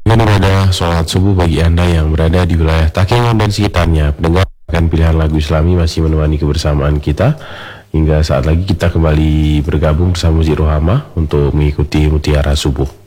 Dengan ibadah sholat subuh bagi Anda yang berada di wilayah Takengon dan sekitarnya, pendengar akan pilihan lagu Islami masih menemani kebersamaan kita. Hingga saat lagi kita kembali bergabung bersama Musik Rohama untuk mengikuti Mutiara Subuh.